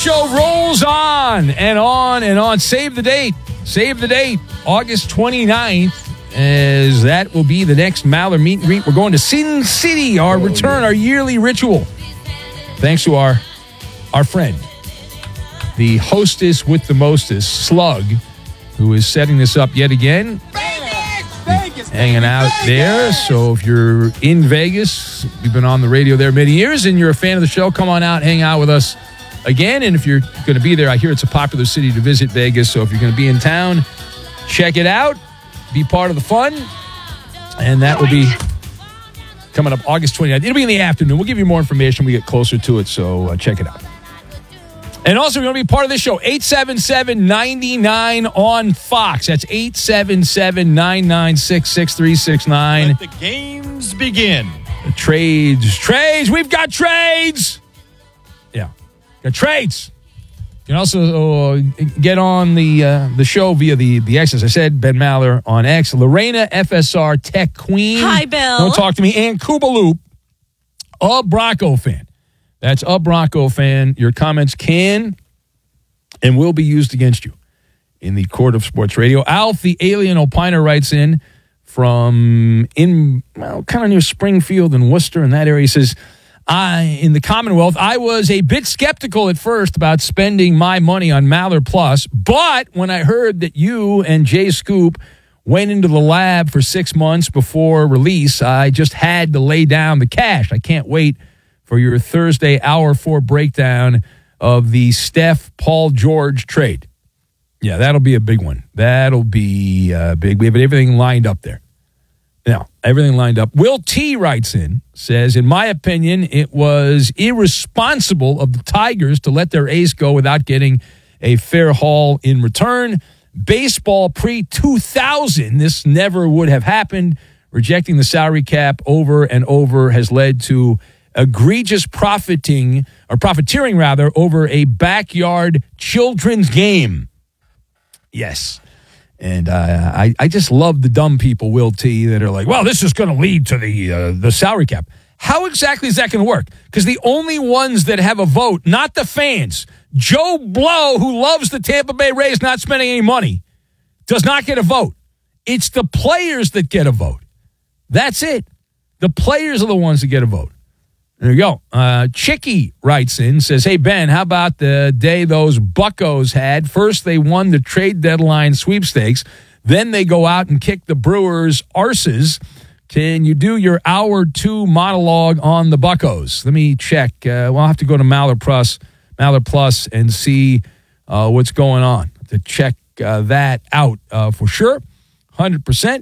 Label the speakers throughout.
Speaker 1: show rolls on and on and on. Save the date. Save the date. August 29th, as that will be the next Maller meet and greet. We're going to Sin City, our return, our yearly ritual. Thanks to our friend, the hostess with the mostest, Slug, who is setting this up yet again. Vegas, hanging out there. So if you're in Vegas, we've been on the radio there many years, and you're a fan of the show, come on out, hang out with us again. And if you're going to be there, I hear it's a popular city to visit, Vegas. So if you're going to be in town, check it out. Be part of the fun. And that will be coming up August 29th. It'll be in the afternoon. We'll give you more information when we get closer to it, so check it out. And also, if you want to be part of this show, 877-99 on Fox. That's 877-996-6369.
Speaker 2: Let the games begin.
Speaker 1: The trades. We've got trades. Yeah, got trades. You can also get on the show via the X, as I said, Ben Maller on X. Lorena, FSR Tech Queen.
Speaker 3: Hi, Bill.
Speaker 1: Don't talk to me. And Koopaloop, a Bronco fan. That's a Bronco fan. Your comments can and will be used against you in the court of sports radio. Alf, the alien opiner, writes in from kind of near Springfield and Worcester in that area. He says, in the Commonwealth, I was a bit skeptical at first about spending my money on Maller Plus, but when I heard that you and Jay Scoop went into the lab for 6 months before release, I just had to lay down the cash. I can't wait for your Thursday Hour 4 breakdown of the Steph Paul George trade. Yeah, that'll be a big one. That'll be big. We have everything lined up there. Now, everything lined up. Will T writes in, says, in my opinion, it was irresponsible of the Tigers to let their ace go without getting a fair haul in return. Baseball pre-2000, this never would have happened. Rejecting the salary cap over and over has led to egregious profiteering over a backyard children's game. Yes. And I just love the dumb people, Will T, that are like, well, this is going to lead to the salary cap. How exactly is that going to work? Because the only ones that have a vote, not the fans, Joe Blow, who loves the Tampa Bay Rays not spending any money, does not get a vote. It's the players that get a vote. That's it. The players are the ones that get a vote. There you go. Chicky writes in, says, hey, Ben, how about the day those buccos had? First, they won the trade deadline sweepstakes. Then they go out and kick the Brewers' arses. Can you do your hour 2 monologue on the buccos? Let me check. We'll have to go to Maller Plus and see what's going on to check that out for sure. 100%.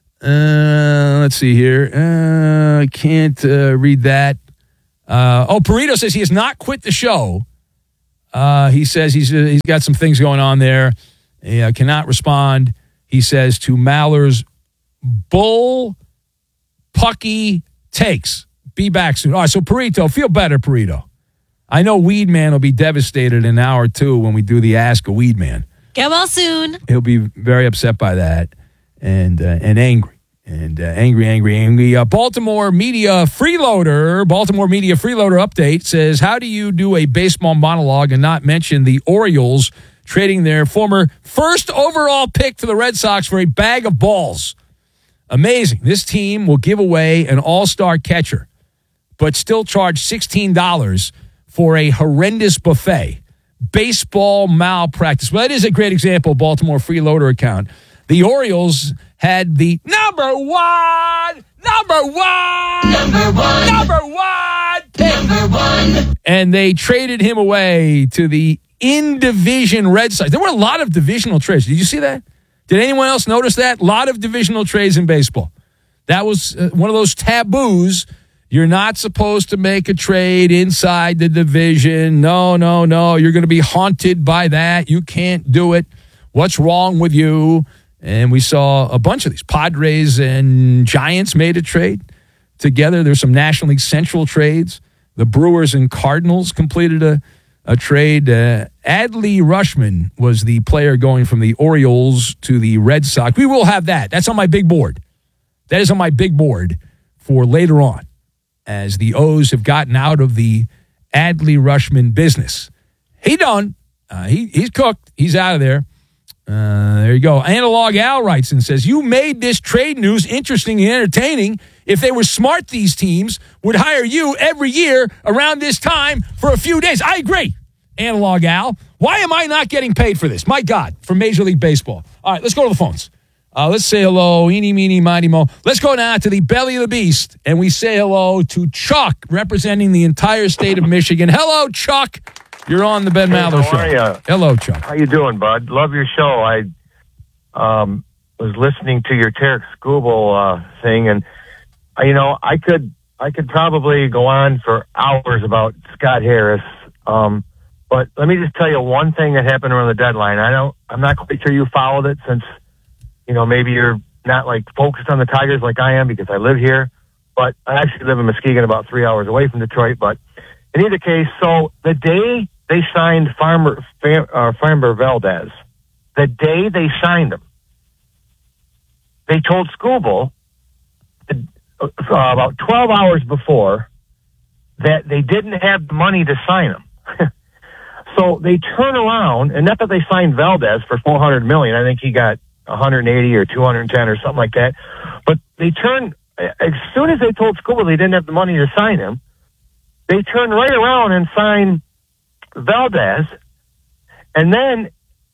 Speaker 1: Let's see here. I can't read that. Perito says he has not quit the show. He says he's got some things going on there. He cannot respond, he says, to Maller's bull pucky takes. Be back soon. All right, so Perito, feel better, Perito. I know Weed Man will be devastated in hour 2 when we do the Ask a Weed Man.
Speaker 3: Get well soon.
Speaker 1: He'll be very upset by that and angry. And angry. Baltimore Media Freeloader update says, how do you do a baseball monologue and not mention the Orioles trading their former first overall pick to the Red Sox for a bag of balls? Amazing. This team will give away an all-star catcher, but still charge $16 for a horrendous buffet. Baseball malpractice. Well, that is a great example, Baltimore Freeloader account. The Orioles had the number one, and they traded him away to the in-division Red Sox. There were a lot of divisional trades. Did you see that? Did anyone else notice that? A lot of divisional trades in baseball. That was one of those taboos. You're not supposed to make a trade inside the division. No. You're going to be haunted by that. You can't do it. What's wrong with you? And we saw a bunch of these. Padres and Giants made a trade together. There's some National League Central trades. The Brewers and Cardinals completed a trade. Adley Rutschman was the player going from the Orioles to the Red Sox. We will have that. That's on my big board. That is on my big board for later on, as the O's have gotten out of the Adley Rutschman business. He done. He's cooked. He's out of there. There you go. Analog Al writes and says, you made this trade news interesting and entertaining. If they were smart, these teams would hire you every year around this time for a few days. I agree, Analog Al. Why am I not getting paid for this? My God, for Major League Baseball. All right, let's go to the phones. Let's say hello, eeny, meeny, miny, mo. Let's go now to the belly of the beast, and we say hello to Chuck, representing the entire state of Michigan. Hello, Chuck. You're on the Ben Maller Show.
Speaker 3: How are you?
Speaker 1: Hello, Chuck.
Speaker 3: How you doing, bud? Love your show. I was listening to your Tarek Skubal thing, and I could probably go on for hours about Scott Harris. But let me just tell you one thing that happened around the deadline. I'm not quite sure you followed it since, maybe you're not like focused on the Tigers like I am because I live here, but I actually live in Muskegon, about 3 hours away from Detroit. But in either case, so the day they signed Framber Valdez, the day they signed him, they told Skubal about 12 hours before that they didn't have the money to sign him. So they turn around, and not that they signed Valdez for $400 million. I think he got 180 or 210 or something like that. But they turned, as soon as they told Skubal they didn't have the money to sign him, they turned right around and signed Valdez, and then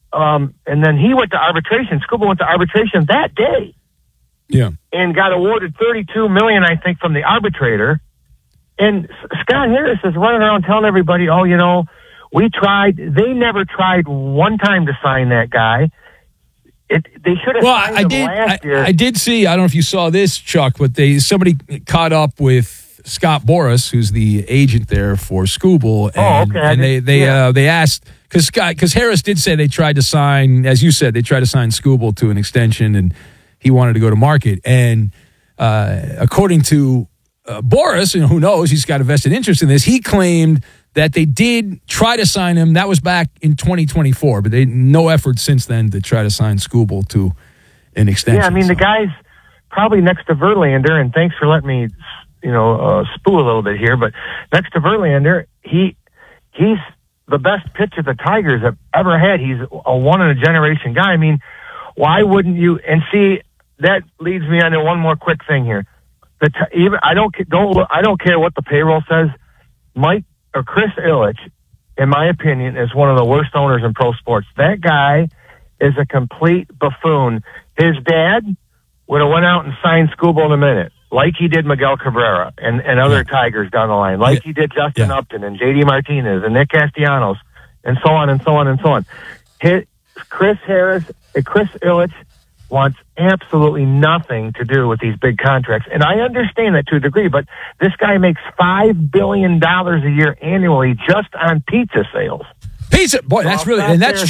Speaker 3: he went to arbitration. Skubal went to arbitration that day.
Speaker 1: Yeah.
Speaker 3: And got awarded $32 million, I think, from the arbitrator. And Scott Harris is running around telling everybody, we tried. They never tried one time to sign that guy. They should have signed him last year.
Speaker 1: I did see, I don't know if you saw this, Chuck, but somebody caught up with Scott Boras, who's the agent there for Skubal. And, and they asked, because Harris did say they tried to sign, as you said, they tried to sign Skubal to an extension, and he wanted to go to market. And according to Boras, who knows, he's got a vested interest in this, he claimed that they did try to sign him. That was back in 2024, but no effort since then to try to sign Skubal to an extension.
Speaker 3: Yeah, I mean, the guy's probably next to Verlander, and thanks for letting me, spoo a little bit here, but next to Verlander, he's the best pitcher the Tigers have ever had. He's a one-in-a-generation guy. I mean, why wouldn't you? And see, that leads me on to one more quick thing here. I don't care what the payroll says. Chris Ilitch, in my opinion, is one of the worst owners in pro sports. That guy is a complete buffoon. His dad would have went out and signed Skubal in a minute, like he did Miguel Cabrera and other Tigers down the line, like he did Justin Upton and J.D. Martinez and Nick Castellanos, and so on and so on and so on. Chris Ilitch wants absolutely nothing to do with these big contracts. And I understand that to a degree, but this guy makes $5 billion a year annually just on pizza sales.
Speaker 1: Pizza, boy, that's really, and that's